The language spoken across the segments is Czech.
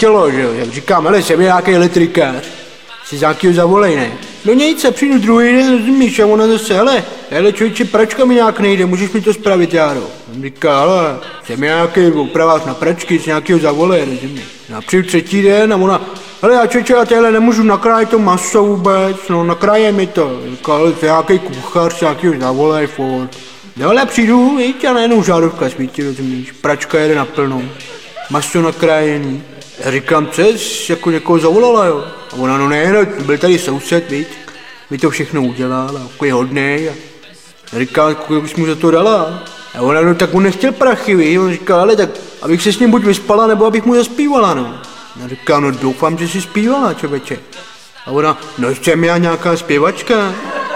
chtělo, že jo. Jak říkám, hele, jsem nějaký elektrikář. Si z nějakýho zavolej, ne? No nic, se přijdu druhý den, rozumíš, a ona zase, hele člověče, pračka mi nějak nejde, můžeš mi to spravit, Járo? On říká, hele, jsem nějaký opravář na pračky, z nějakýho zavolej, rozumíš? No a přijdu třetí den a ona, hele, já člověče, já téhle nemůžu nakrájet to maso vůbec, no nakráje mi to. Říká, hele, to je nějaký kuchař, nějakýho zavolej, furt. No ale přijdu, víš, a najednou žárovka svítí, rozumíš, pračka jede na plnou, maso nakrájený. Já říkám, co jsi jako někoho zavolala, jo? A ona, no ne, byl tady soused, víc, mi to všechno udělal, a jako je hodnej. A já říkám, kolik bys mu za to dala? A ona, no tak on nechtěl prachy, víš, on říkal, ale tak, abych se s ním buď vyspala, nebo abych mu zaspívala, no. Já říkám, no doufám, že jsi zpívala, člověče. A ona, no jsem já nějaká zpěvačka.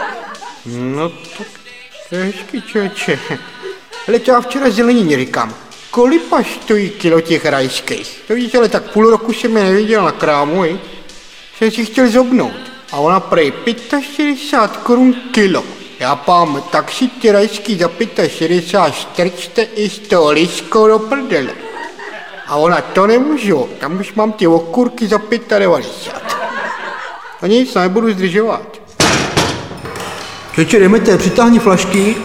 No tak, to je hezky, člověče. Ale to já včera zelenině říkám. Kolipa stojí kilo těch rajských? To víš, ale tak půl roku jsem je neviděl na krámu, jsem si chtěl zobnout. A ona prej 65 korun kilo. Já pám, tak si ty rajský za 65 strčte i s tou liskou do prdele. A ona, to nemůžu, tam už mám ty okurky za 95. A nic, nebudu zdržovat. Čeče, jdeme, přitáhni flašky.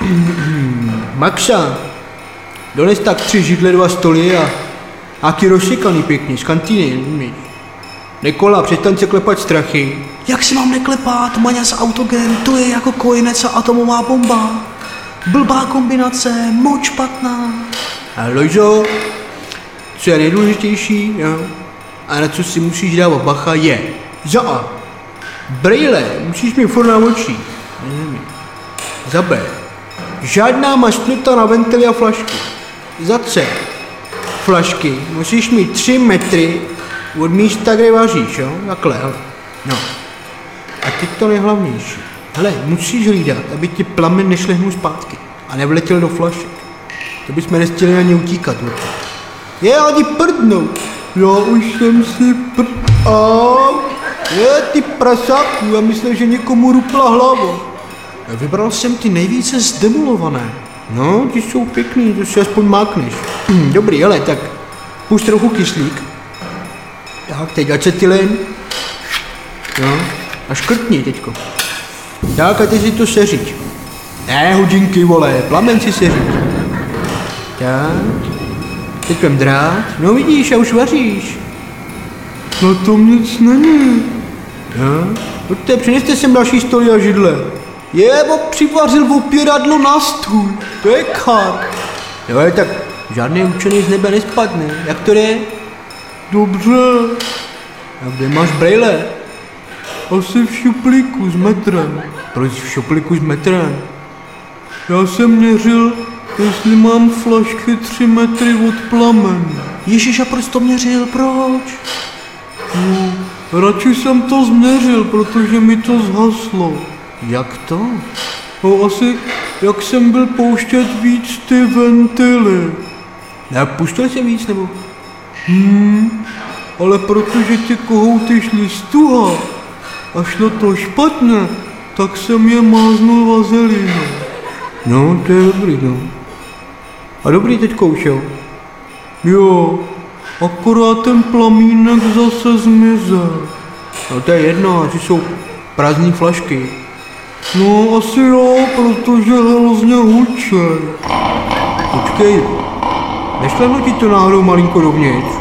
Maxa. Dones tak 3 židle, 2 stoly a aký rozsekaný pěkný, z kantýny, umíš. Nikola, přestaň se klepat strachy. Jak si mám neklepat, Maňas autogen, to je jako kojenec a atomová bomba. Blbá kombinace, moc špatná. A Lojzo, co je nejdůležitější, jo? A na co si musíš dávat bacha je za A. Brejle, musíš mít furt na očích. Za B. Žádná mašnuta na ventily a flašky. Za C. Flašky musíš mít 3 metry od místa, kde vaříš, jo? Takhle, hele. No. A teď to nejhlavnější. Hele, musíš hlídat, aby ti plamen nešlehnul zpátky a nevletěl do flašek. To bychom nestihli ani utíkat. Je, ani prdnou. Já už jsem si Je, ty prasáku, já myslím, že někomu rupla hlava. Vybral jsem ty nejvíce zdemolované. No, ty jsou pěkný, to si aspoň mákneš. Dobrý, hele, tak pušť trochu kyslík. Tak, teď acetylen. No, a škrtni teďko. Tak, a teď si to seřiď. Ne, hodinky, vole, plamen si seřiď. Tak, teď vem drát. No vidíš, a už vaříš. No to nic není. No, pojďte, přineste sem další stoly a židle. Přivařil opěradlo na stůl, to je kar. Jo, tak žádný učený z nebe nespadne, jak to je? Dobře. A kde máš brejle? Asi v šuplíku s metrem. Proč v šuplíku s metrem? Já jsem měřil, jestli mám flašky 3 metry od plamen. Ježiš, a proč to měřil, proč? No, radši jsem to změřil, protože mi to zhaslo. Jak to? No asi, jak jsem byl pouštět víc ty ventily. Ne, pustil jsem víc, nebo? Ale protože ty kohouty šly stuha a šlo to špatně, tak jsem je máznul vazelínou. No, to je dobrý, no. A dobrý teďko už, jo? Jo, akorát ten plamínek zase zmizel. No to je jedno, asi jsou prázdný flašky. No asi jo, protože hrozně hučej. Počkej, nešlehlo ti to náhodou malinko dovnitř?